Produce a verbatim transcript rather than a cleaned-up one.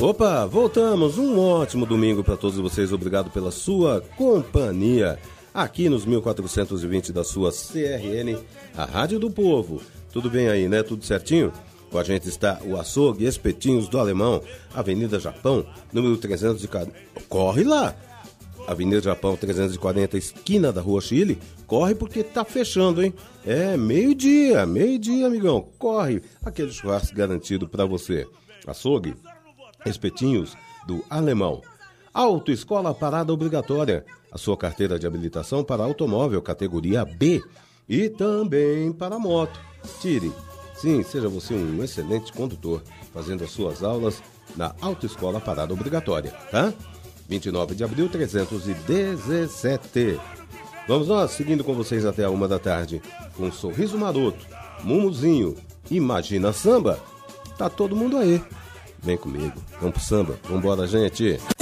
Opa, voltamos. Um ótimo domingo para todos vocês. Obrigado pela sua companhia aqui nos mil quatrocentos e vinte da sua C R N, a Rádio do Povo. Tudo bem aí, né? Tudo certinho? Com a gente está o Açougue Espetinhos do Alemão, Avenida Japão, número trezentos e quarenta. Corre lá! Avenida Japão trezentos e quarenta, esquina da Rua Chile. Corre porque tá fechando, hein? É meio-dia, meio-dia, amigão. Corre! Aquele churrasco garantido para você. Açougue Espetinhos do Alemão. Autoescola Parada Obrigatória. A sua carteira de habilitação para automóvel categoria B e também para moto. Tire. Sim, seja você um excelente condutor, fazendo as suas aulas na Autoescola Parada Obrigatória, tá? vinte e nove de abril, trezentos e dezessete. Vamos nós, seguindo com vocês até a uma da tarde, com um Sorriso Maroto, Mumuzinho, Imagina Samba. Tá todo mundo aí. Vem comigo, vamos pro samba, vambora, gente.